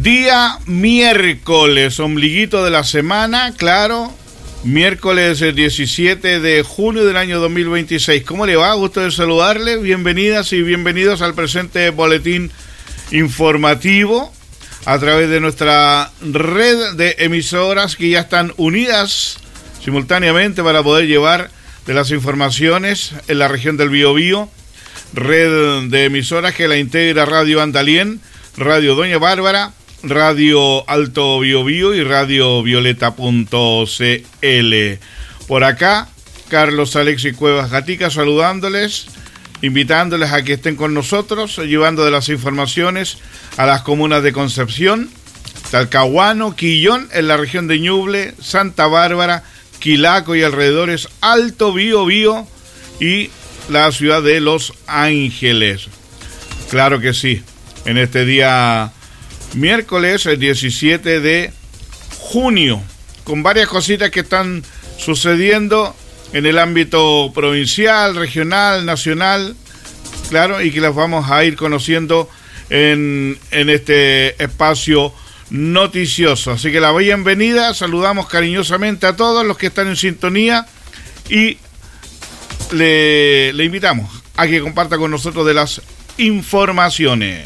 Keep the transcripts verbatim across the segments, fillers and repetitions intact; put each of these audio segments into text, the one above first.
Día miércoles, ombliguito de la semana, claro, miércoles diecisiete de junio del año dos mil veintiséis. ¿Cómo le va? Gusto de saludarle, bienvenidas y bienvenidos al presente boletín informativo a través de nuestra red de emisoras que ya están unidas simultáneamente para poder llevar de las informaciones en la región del Biobío, red de emisoras que la integra Radio Andalien, Radio Doña Bárbara, Radio Alto Biobío y Radio Violeta punto c l. Por acá, Carlos Alexis Cuevas Gatica saludándoles, invitándoles a que estén con nosotros, llevando de las informaciones a las comunas de Concepción, Talcahuano, Quillón, en la región de Ñuble, Santa Bárbara, Quilaco y alrededores, Alto Biobío y la ciudad de Los Ángeles. Claro que sí, en este día miércoles, el diecisiete de junio, con varias cositas que están sucediendo en el ámbito provincial, regional, nacional, claro, y que las vamos a ir conociendo en, en este espacio noticioso. Así que la bienvenida, saludamos cariñosamente a todos los que están en sintonía y le, le invitamos a que comparta con nosotros de las informaciones.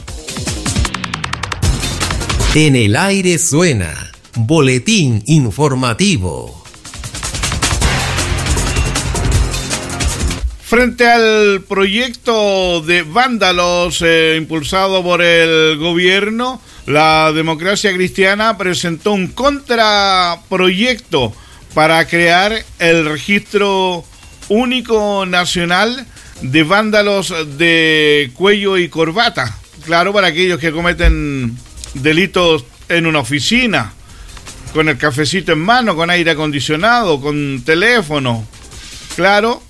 En el aire suena Boletín Informativo. Frente al proyecto de vándalos eh, impulsado por el gobierno, la Democracia Cristiana presentó un contraproyecto para crear el registro único nacional de vándalos de cuello y corbata. Claro, para aquellos que cometen delitos en una oficina, con el cafecito en mano, con aire acondicionado, con teléfono. Claro,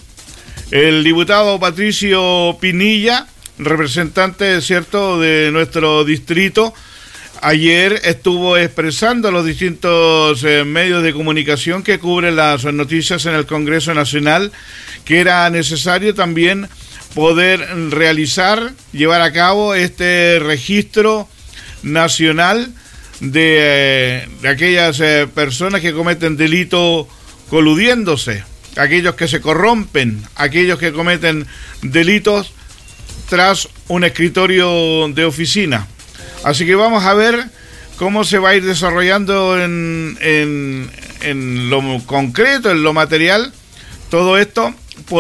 el diputado Patricio Pinilla, representante, cierto, de nuestro distrito, ayer estuvo expresando a los distintos eh, medios de comunicación que cubren las noticias en el Congreso Nacional que era necesario también poder realizar, llevar a cabo este registro nacional de, eh, de aquellas eh, personas que cometen delito coludiéndose, aquellos que se corrompen, aquellos que cometen delitos tras un escritorio de oficina. Así que vamos a ver cómo se va a ir desarrollando en, en, en lo concreto, en lo material, todo esto,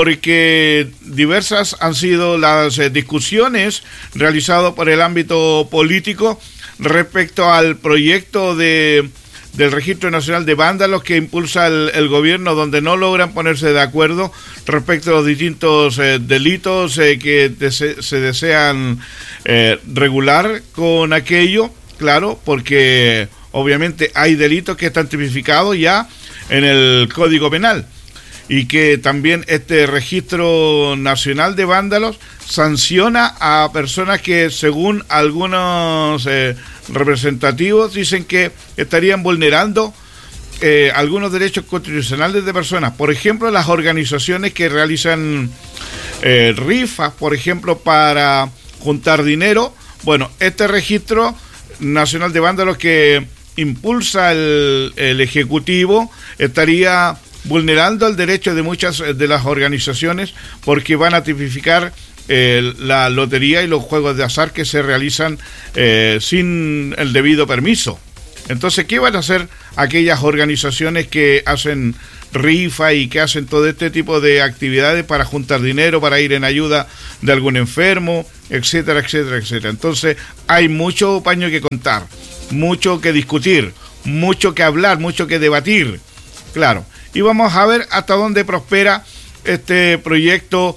porque diversas han sido las eh, discusiones realizadas por el ámbito político respecto al proyecto de, del Registro Nacional de Vándalos que impulsa el, el gobierno, donde no logran ponerse de acuerdo respecto a los distintos eh, delitos eh, que dese, se desean eh, regular con aquello, claro, porque obviamente hay delitos que están tipificados ya en el Código Penal, y que también este registro nacional de vándalos sanciona a personas que, según algunos eh, representativos, dicen que estarían vulnerando eh, algunos derechos constitucionales de personas. Por ejemplo, las organizaciones que realizan eh, rifas, por ejemplo, para juntar dinero. Bueno, este registro nacional de vándalos que impulsa el, el Ejecutivo estaría vulnerando el derecho de muchas de las organizaciones, porque van a tipificar eh, la lotería y los juegos de azar que se realizan eh, sin el debido permiso. Entonces, ¿qué van a hacer aquellas organizaciones que hacen rifa y que hacen todo este tipo de actividades para juntar dinero, para ir en ayuda de algún enfermo, etcétera, etcétera, etcétera? Entonces, hay mucho paño que contar, mucho que discutir, mucho que hablar, mucho que debatir, claro. Y vamos a ver hasta dónde prospera este proyecto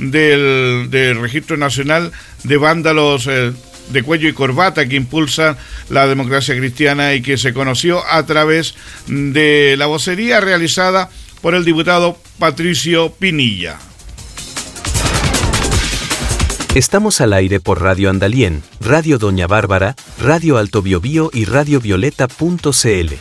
del, del Registro Nacional de Vándalos eh, de cuello y corbata que impulsa la Democracia Cristiana y que se conoció a través de la vocería realizada por el diputado Patricio Pinilla. Estamos al aire por Radio Andalien, Radio Doña Bárbara, Radio Alto Biobío y Radio Violeta punto c l.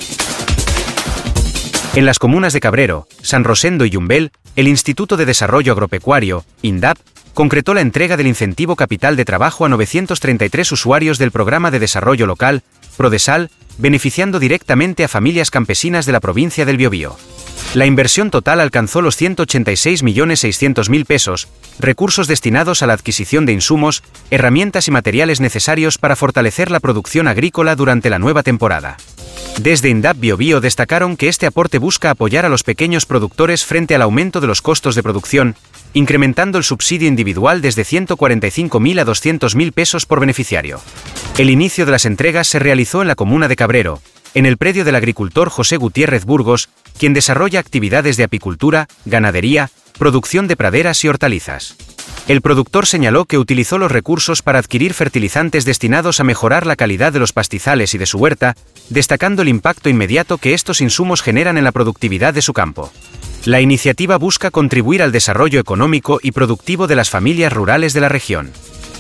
En las comunas de Cabrero, San Rosendo y Yumbel, el Instituto de Desarrollo Agropecuario, INDAP, concretó la entrega del incentivo capital de trabajo a novecientos treinta y tres usuarios del Programa de Desarrollo Local, Prodesal, beneficiando directamente a familias campesinas de la provincia del Biobío. La inversión total alcanzó los ciento ochenta y seis millones seiscientos mil pesos, recursos destinados a la adquisición de insumos, herramientas y materiales necesarios para fortalecer la producción agrícola durante la nueva temporada. Desde INDAP Biobío destacaron que este aporte busca apoyar a los pequeños productores frente al aumento de los costos de producción, incrementando el subsidio individual desde ciento cuarenta y cinco mil a doscientos mil pesos por beneficiario. El inicio de las entregas se realizó en la comuna de Cabrero, en el predio del agricultor José Gutiérrez Burgos, quien desarrolla actividades de apicultura, ganadería, producción de praderas y hortalizas. El productor señaló que utilizó los recursos para adquirir fertilizantes destinados a mejorar la calidad de los pastizales y de su huerta, destacando el impacto inmediato que estos insumos generan en la productividad de su campo. La iniciativa busca contribuir al desarrollo económico y productivo de las familias rurales de la región.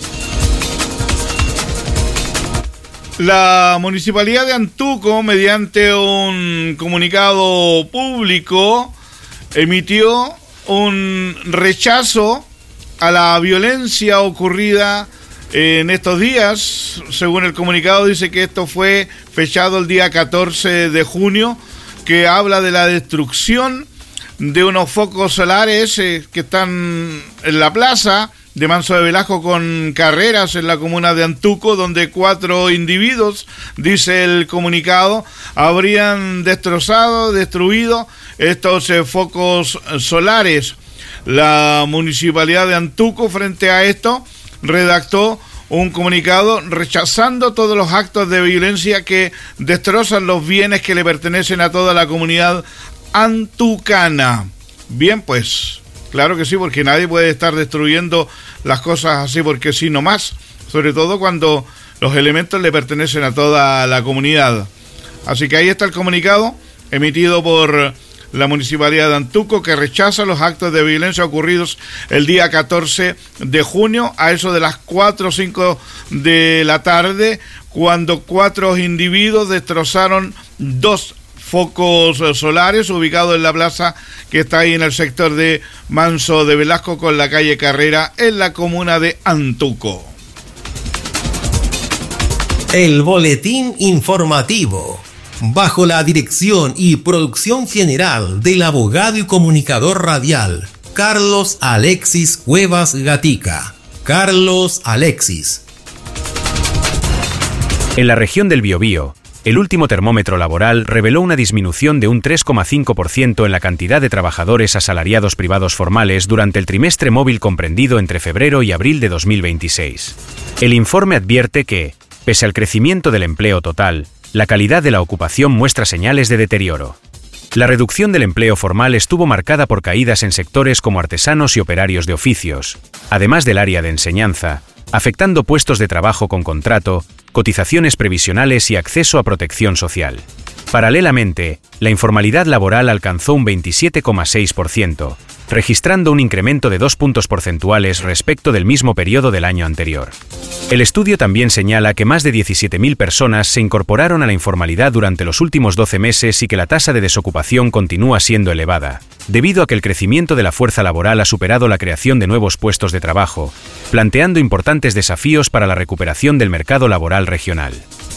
La Municipalidad de Antuco, mediante un comunicado público, emitió un rechazo a la violencia ocurrida en estos días. Según el comunicado, dice que esto fue fechado el día catorce de junio, que habla de la destrucción de unos focos solares eh, que están en la plaza de Manso de Velasco con Carreras en la comuna de Antuco, donde cuatro individuos, dice el comunicado, habrían destrozado, destruido estos eh, focos solares. La Municipalidad de Antuco, frente a esto, redactó un comunicado rechazando todos los actos de violencia que destrozan los bienes que le pertenecen a toda la comunidad antucana. Bien, pues claro que sí, porque nadie puede estar destruyendo las cosas así porque sí nomás, sobre todo cuando los elementos le pertenecen a toda la comunidad. Así que ahí está el comunicado emitido por la Municipalidad de Antuco, que rechaza los actos de violencia ocurridos el día catorce de junio a eso de las cuatro o cinco de la tarde, cuando cuatro individuos destrozaron dos focos solares ubicados en la plaza que está ahí en el sector de Manso de Velasco con la calle Carrera en la comuna de Antuco. El boletín informativo, bajo la dirección y producción general del abogado y comunicador radial Carlos Alexis Cuevas Gatica. Carlos Alexis. En la región del Biobío, el último termómetro laboral reveló una disminución de un tres coma cinco por ciento en la cantidad de trabajadores asalariados privados formales durante el trimestre móvil comprendido entre febrero y abril de dos mil veintiséis. El informe advierte que, pese al crecimiento del empleo total, la calidad de la ocupación muestra señales de deterioro. La reducción del empleo formal estuvo marcada por caídas en sectores como artesanos y operarios de oficios, además del área de enseñanza, afectando puestos de trabajo con contrato, cotizaciones previsionales y acceso a protección social. Paralelamente, la informalidad laboral alcanzó un veintisiete coma seis por ciento, registrando un incremento de dos puntos porcentuales respecto del mismo periodo del año anterior. El estudio también señala que más de diecisiete mil personas se incorporaron a la informalidad durante los últimos doce meses y que la tasa de desocupación continúa siendo elevada, debido a que el crecimiento de la fuerza laboral ha superado la creación de nuevos puestos de trabajo, planteando importantes desafíos para la recuperación del mercado laboral regional.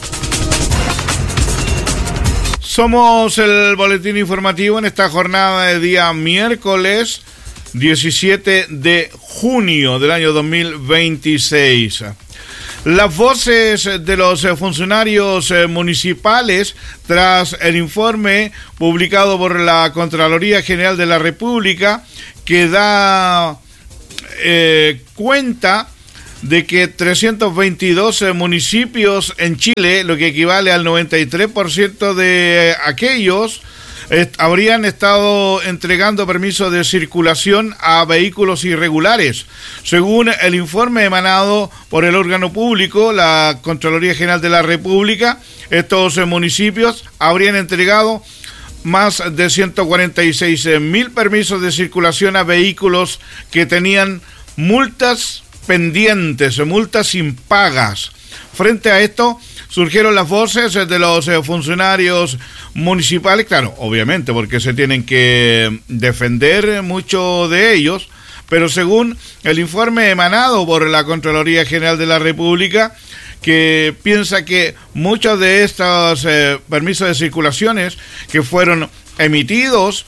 Somos el boletín informativo en esta jornada de día miércoles diecisiete de junio del año dos mil veintiséis. Las voces de los funcionarios municipales tras el informe publicado por la Contraloría General de la República, que da eh, cuenta de que trescientos veintidós municipios en Chile, lo que equivale al noventa y tres por ciento de aquellos, est- habrían estado entregando permisos de circulación a vehículos irregulares. Según el informe emanado por el órgano público, la Contraloría General de la República, estos municipios habrían entregado más de ciento cuarenta y seis mil permisos de circulación a vehículos que tenían multas pendientes, multas impagas. Frente a esto, surgieron las voces de los funcionarios municipales, claro, obviamente, porque se tienen que defender muchos de ellos, pero según el informe emanado por la Contraloría General de la República, que piensa que muchos de estos eh, permisos de circulaciones que fueron emitidos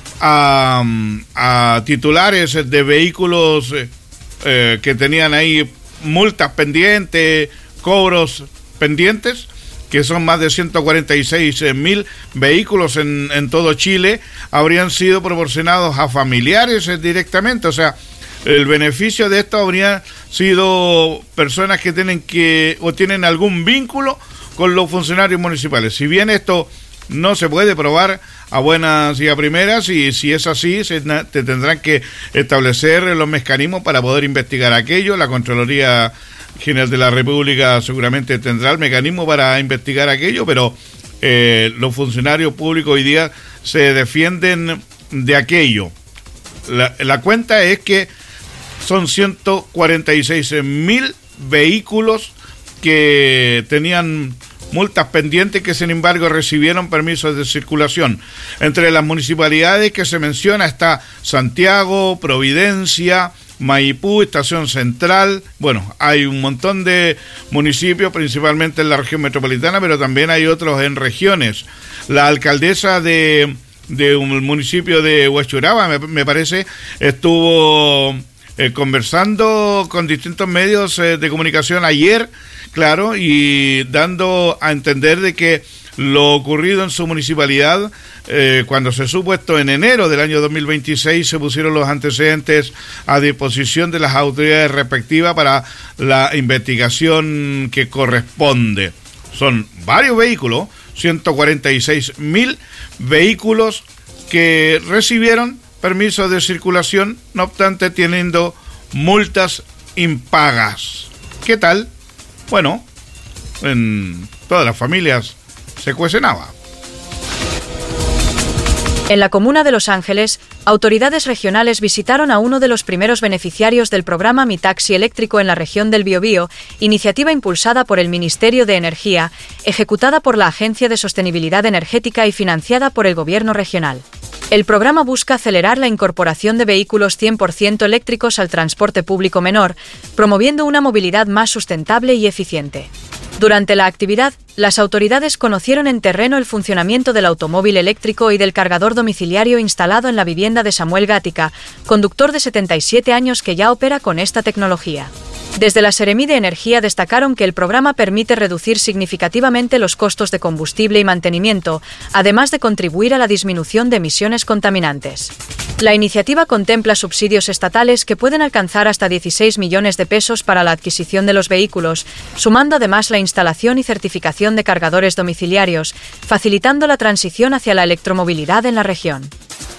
a, a titulares de vehículos eh, eh, que tenían ahí multas pendientes, cobros pendientes, que son más de ciento cuarenta y seis mil vehículos en, en todo Chile, habrían sido proporcionados a familiares eh, directamente. O sea, el beneficio de esto habría sido personas que tienen que o tienen algún vínculo con los funcionarios municipales. Si bien esto no se puede probar a buenas y a primeras, y si es así, se te tendrán que establecer los mecanismos para poder investigar aquello. La Contraloría General de la República seguramente tendrá el mecanismo para investigar aquello, pero eh, los funcionarios públicos hoy día se defienden de aquello. La, la cuenta es que son ciento cuarenta y seis mil vehículos que tenían multas pendientes, que sin embargo recibieron permisos de circulación. Entre las municipalidades que se menciona está Santiago, Providencia, Maipú, Estación Central. Bueno, hay un montón de municipios, principalmente en la región metropolitana, pero también hay otros en regiones. La alcaldesa de, de un municipio de Huachuraba, me, me parece, estuvo eh, conversando con distintos medios eh, de comunicación ayer, claro, y dando a entender de que lo ocurrido en su municipalidad, eh, cuando se supo esto en enero del año dos mil veintiséis, se pusieron los antecedentes a disposición de las autoridades respectivas para la investigación que corresponde. Son varios vehículos, ciento cuarenta y seis mil vehículos que recibieron permisos de circulación, no obstante teniendo multas impagas. ¿Qué tal? Bueno, en todas las familias se cuece nava. En la comuna de Los Ángeles, autoridades regionales visitaron a uno de los primeros beneficiarios del programa Mi Taxi Eléctrico en la región del Biobío, iniciativa impulsada por el Ministerio de Energía, ejecutada por la Agencia de Sostenibilidad Energética y financiada por el Gobierno regional. El programa busca acelerar la incorporación de vehículos cien por ciento eléctricos al transporte público menor, promoviendo una movilidad más sustentable y eficiente. Durante la actividad, las autoridades conocieron en terreno el funcionamiento del automóvil eléctrico y del cargador domiciliario instalado en la vivienda de Samuel Gática, conductor de setenta y siete años que ya opera con esta tecnología. Desde la Seremí de Energía destacaron que el programa permite reducir significativamente los costos de combustible y mantenimiento, además de contribuir a la disminución de emisiones contaminantes. La iniciativa contempla subsidios estatales que pueden alcanzar hasta dieciséis millones de pesos para la adquisición de los vehículos, sumando además la instalación y certificación de cargadores domiciliarios, facilitando la transición hacia la electromovilidad en la región.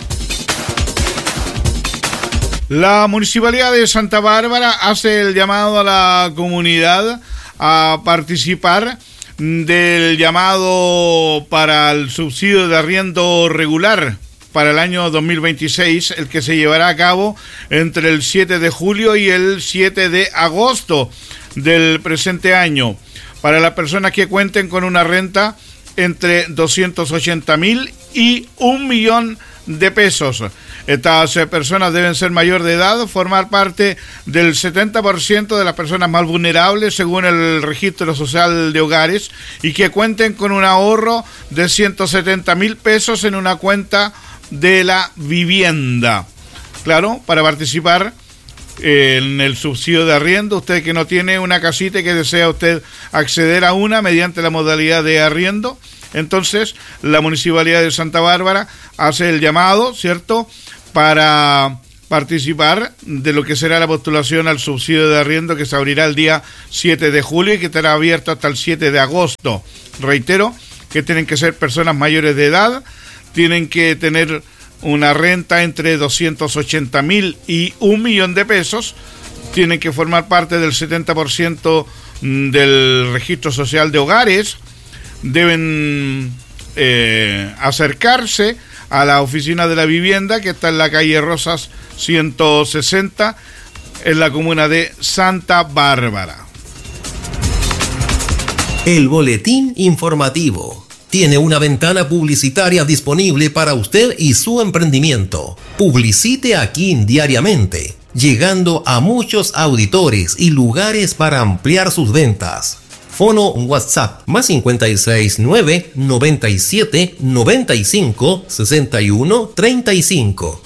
La Municipalidad de Santa Bárbara hace el llamado a la comunidad a participar del llamado para el subsidio de arriendo regular para el año dos mil veintiséis, el que se llevará a cabo entre el siete de julio y el siete de agosto del presente año, para las personas que cuenten con una renta entre doscientos ochenta mil y un millón de pesos. Estas personas deben ser mayor de edad, formar parte del setenta por ciento de las personas más vulnerables según el Registro Social de Hogares y que cuenten con un ahorro de ciento setenta mil pesos en una cuenta de la vivienda. Claro, para participar en el subsidio de arriendo, usted que no tiene una casita y que desea usted acceder a una mediante la modalidad de arriendo, entonces la Municipalidad de Santa Bárbara hace el llamado, ¿cierto?, para participar de lo que será la postulación al subsidio de arriendo, que se abrirá el día siete de julio y que estará abierto hasta el siete de agosto. Reitero que tienen que ser personas mayores de edad, tienen que tener una renta entre doscientos ochenta mil y un millón de pesos, tienen que formar parte del setenta por ciento del Registro Social de Hogares, deben eh, acercarse a la oficina de la vivienda que está en la calle Rosas ciento sesenta en la comuna de Santa Bárbara. El boletín informativo tiene una ventana publicitaria disponible para usted y su emprendimiento. Publicite aquí diariamente. llegando a muchos auditores y lugares para ampliar sus ventas. Fono WhatsApp más cinco seis nueve, noventa y siete, noventa y cinco, sesenta y uno, treinta y cinco.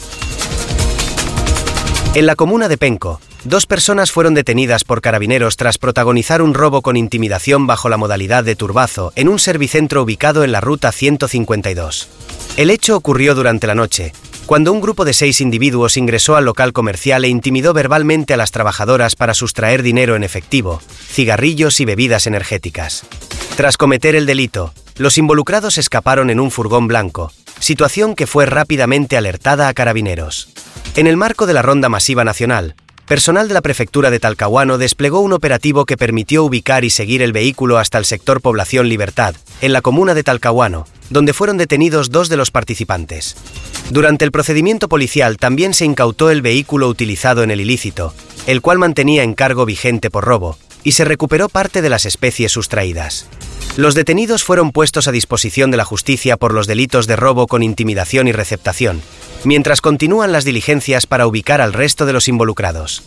En la comuna de Penco, dos personas fueron detenidas por carabineros tras protagonizar un robo con intimidación bajo la modalidad de turbazo en un servicentro ubicado en la ruta ciento cincuenta y dos. El hecho ocurrió durante la noche, cuando un grupo de seis individuos ingresó al local comercial e intimidó verbalmente a las trabajadoras para sustraer dinero en efectivo, cigarrillos y bebidas energéticas. Tras cometer el delito, los involucrados escaparon en un furgón blanco, situación que fue rápidamente alertada a carabineros. En el marco de la Ronda Masiva Nacional, personal de la Prefectura de Talcahuano desplegó un operativo que permitió ubicar y seguir el vehículo hasta el sector Población Libertad, en la comuna de Talcahuano, donde fueron detenidos dos de los participantes. Durante el procedimiento policial también se incautó el vehículo utilizado en el ilícito, el cual mantenía encargo vigente por robo, y se recuperó parte de las especies sustraídas. Los detenidos fueron puestos a disposición de la justicia por los delitos de robo con intimidación y receptación, mientras continúan las diligencias para ubicar al resto de los involucrados.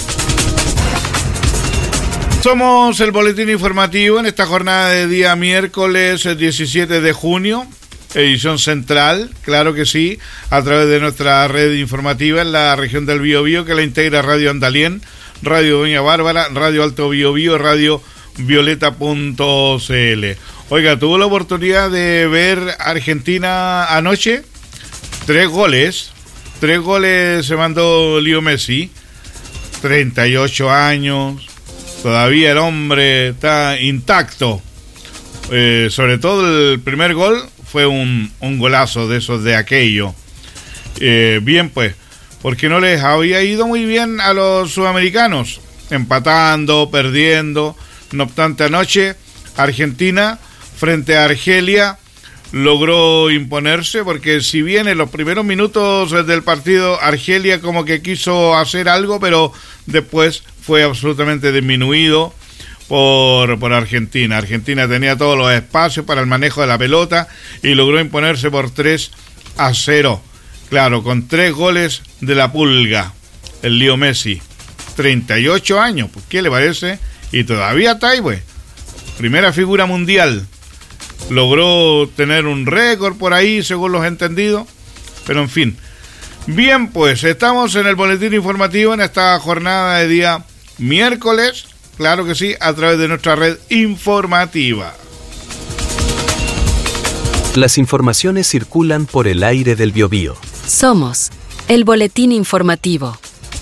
Somos el boletín informativo en esta jornada de día miércoles diecisiete de junio, edición central, claro que sí, a través de nuestra red informativa en la región del Biobío, que la integra Radio Andalien, Radio Doña Bárbara, Radio Alto Biobío, Radio Violeta punto c l. Oiga, ¿tuvo la oportunidad de ver Argentina anoche? Tres goles, tres goles se mandó Leo Messi, treinta y ocho años, todavía el hombre está intacto. Eh, sobre todo el primer gol fue un, un golazo de esos de aquello. Eh, bien pues, porque no les había ido muy bien a los sudamericanos, empatando, perdiendo. No obstante, anoche Argentina frente a Argelia logró imponerse, porque si bien en los primeros minutos del partido Argelia como que quiso hacer algo, pero después fue absolutamente disminuido por, por Argentina. Argentina tenía todos los espacios para el manejo de la pelota y logró imponerse por tres a cero. Claro, con tres goles de la Pulga, el Leo Messi, treinta y ocho años, pues ¿qué le parece? Y todavía está ahí, pues. Primera figura mundial. Logró tener un récord por ahí, según los entendidos. Pero en fin. Bien, pues estamos en el boletín informativo en esta jornada de día miércoles. Claro que sí, a través de nuestra red informativa. Las informaciones circulan por el aire del Biobío. Somos el boletín informativo.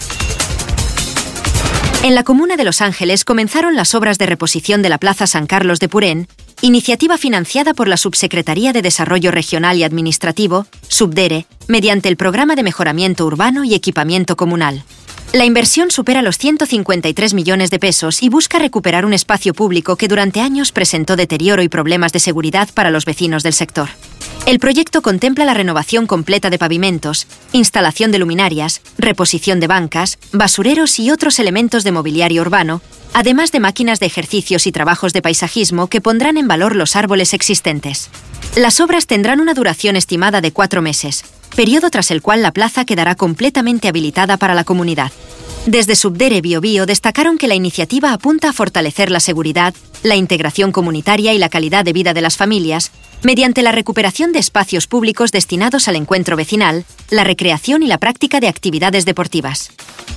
En la comuna de Los Ángeles comenzaron las obras de reposición de la Plaza San Carlos de Purén, iniciativa financiada por la Subsecretaría de Desarrollo Regional y Administrativo, Subdere, mediante el Programa de Mejoramiento Urbano y Equipamiento Comunal. La inversión supera los ciento cincuenta y tres millones de pesos y busca recuperar un espacio público que durante años presentó deterioro y problemas de seguridad para los vecinos del sector. El proyecto contempla la renovación completa de pavimentos, instalación de luminarias, reposición de bancas, basureros y otros elementos de mobiliario urbano, además de máquinas de ejercicios y trabajos de paisajismo que pondrán en valor los árboles existentes. Las obras tendrán una duración estimada de cuatro meses, periodo tras el cual la plaza quedará completamente habilitada para la comunidad. Desde Subdere Biobío destacaron que la iniciativa apunta a fortalecer la seguridad, la integración comunitaria y la calidad de vida de las familias, mediante la recuperación de espacios públicos destinados al encuentro vecinal, la recreación y la práctica de actividades deportivas.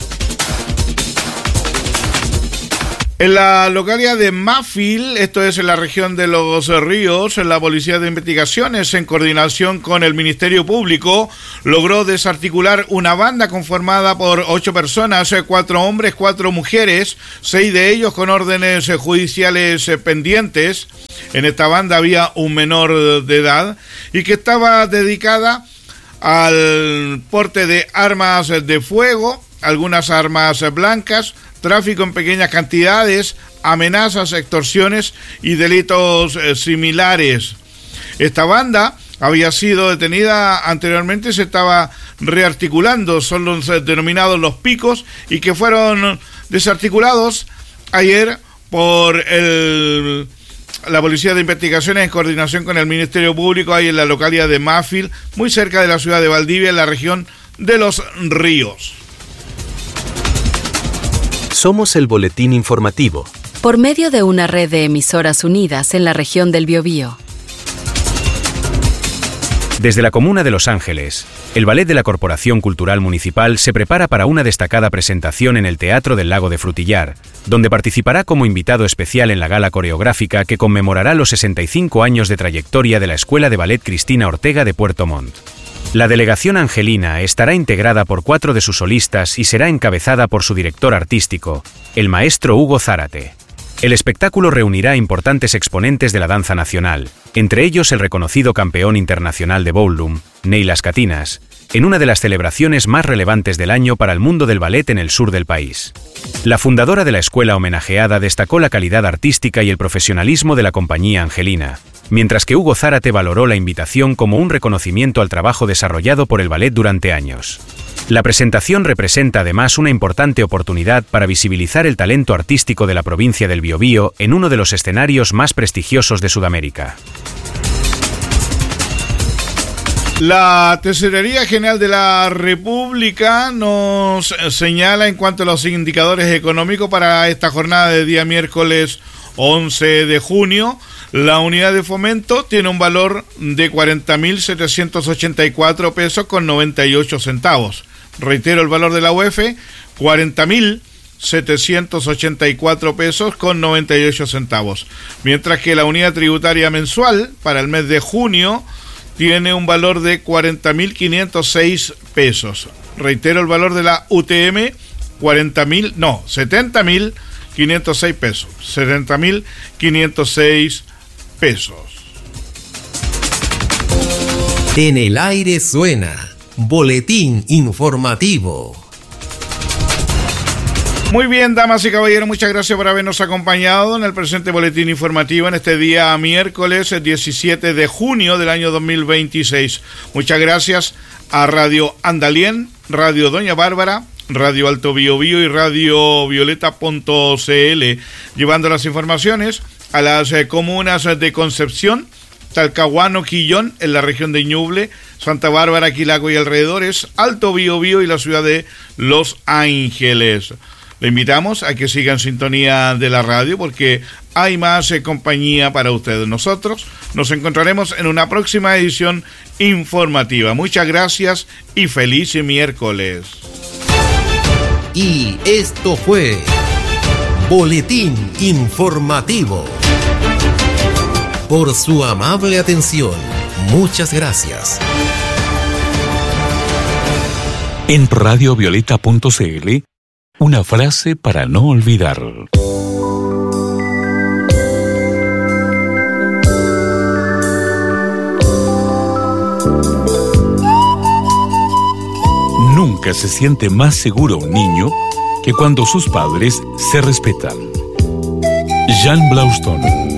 En la localidad de Mafil, esto es en la región de Los Ríos, la Policía de Investigaciones, en coordinación con el Ministerio Público, logró desarticular una banda conformada por ocho personas, cuatro hombres, cuatro mujeres, seis de ellos con órdenes judiciales pendientes. En esta banda había un menor de edad y que estaba dedicada al porte de armas de fuego, algunas armas blancas, tráfico en pequeñas cantidades, amenazas, extorsiones y delitos eh, similares. Esta banda había sido detenida anteriormente y se estaba rearticulando, son los eh, denominados los picos, y que fueron desarticulados ayer por el, la Policía de Investigaciones en coordinación con el Ministerio Público, ahí en la localidad de Mafil, muy cerca de la ciudad de Valdivia, en la región de Los Ríos. Somos el Boletín Informativo. Por medio de una red de emisoras unidas en la región del Biobío. Desde la comuna de Los Ángeles, el Ballet de la Corporación Cultural Municipal se prepara para una destacada presentación en el Teatro del Lago de Frutillar, donde participará como invitado especial en la gala coreográfica que conmemorará los sesenta y cinco años de trayectoria de la Escuela de Ballet Cristina Ortega de Puerto Montt. La delegación angelina estará integrada por cuatro de sus solistas y será encabezada por su director artístico, el maestro Hugo Zárate. El espectáculo reunirá importantes exponentes de la danza nacional, entre ellos el reconocido campeón internacional de ballroom, Neil Ascatinas, en una de las celebraciones más relevantes del año para el mundo del ballet en el sur del país. La fundadora de la escuela homenajeada destacó la calidad artística y el profesionalismo de la compañía angelina, mientras que Hugo Zárate valoró la invitación como un reconocimiento al trabajo desarrollado por el ballet durante años. La presentación representa además una importante oportunidad para visibilizar el talento artístico de la provincia del Biobío en uno de los escenarios más prestigiosos de Sudamérica. La Tesorería General de la República nos señala en cuanto a los indicadores económicos para esta jornada de día miércoles once de junio. La unidad de fomento tiene un valor de cuarenta mil setecientos ochenta y cuatro pesos con noventa y ocho centavos. Reitero el valor de la U E F, cuarenta mil setecientos ochenta y cuatro pesos con noventa y ocho centavos. Mientras que la unidad tributaria mensual para el mes de junio tiene un valor de cuarenta mil quinientos seis pesos. Reitero el valor de la U T M, cuarenta mil, no, setenta mil quinientos seis pesos. setenta mil quinientos seis pesos. En el aire suena Boletín Informativo. Muy bien, damas y caballeros, muchas gracias por habernos acompañado en el presente Boletín Informativo en este día miércoles diecisiete de junio del año dos mil veintiséis. Muchas gracias a Radio Andalien, Radio Doña Bárbara, Radio Alto Biobío y Radio Violeta punto c l, llevando las informaciones a las eh, comunas de Concepción, Talcahuano, Quillón, en la región de Ñuble, Santa Bárbara, Quilaco y alrededores, Alto Biobío y la ciudad de Los Ángeles. Le invitamos a que siga en sintonía de la radio porque hay más eh, compañía para ustedes. Nosotros nos encontraremos en una próxima edición informativa. Muchas gracias y feliz miércoles. Y esto fue Boletín Informativo. Por su amable atención, muchas gracias. En Radio Violeta punto c l, una frase para no olvidar. Nunca se siente más seguro un niño que cuando sus padres se respetan. Jean Blauston.